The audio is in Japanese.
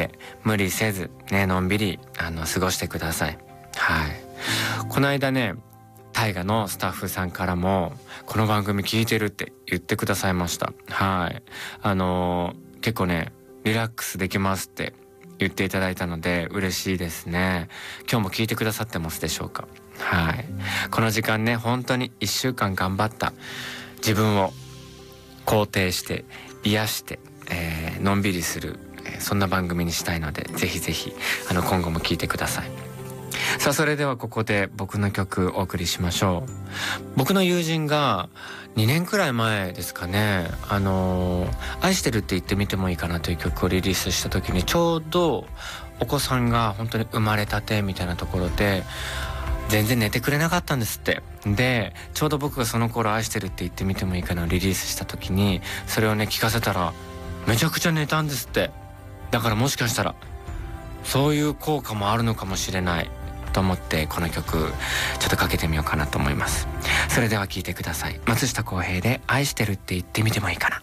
で無理せずね、のんびり過ごしてください。はい。この間ね、大河のスタッフさんからもこの番組聞いてるって言ってくださいました。はい。結構ね、リラックスできますって言っていただいたので嬉しいですね。今日も聞いてくださってますでしょうか。はい。この時間ね、本当に1週間頑張った自分を肯定して癒して、のんびりする、そんな番組にしたいので、ぜひぜひ今後も聞いてください。さあ、それではここで僕の曲お送りしましょう。僕の友人が2年くらい前ですかね、愛してるって言ってみてもいいかなという曲をリリースした時に、ちょうどお子さんが本当に生まれたてみたいなところで全然寝てくれなかったんですって。で、ちょうど僕がその頃愛してるって言ってみてもいいかなをリリースした時に、それをね聞かせたらめちゃくちゃ寝たんですって。だからもしかしたらそういう効果もあるのかもしれないと思って、この曲ちょっとかけてみようかなと思います。それでは聴いてください。松下洸平で愛してるって言ってみてもいいかな。